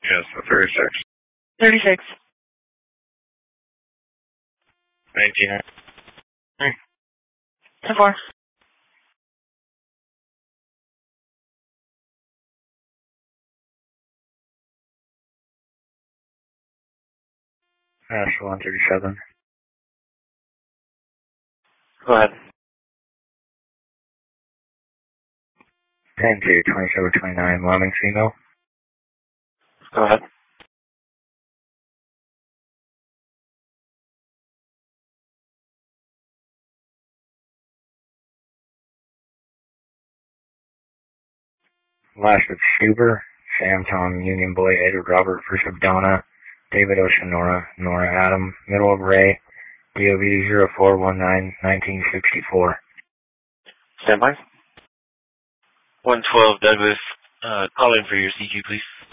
Yes, the 36. 36. 19. 10-4. National 137. Go ahead. 10 to 2729, Lemmings female. Go ahead. Last of Schuber, Sam Tom, Union Boy, Edward Robert, first of Donna, David Ocean, Nora Adam, middle of Ray, DOV 0419-1964. Stand by. 112 Douglas, call in for your CQ, please.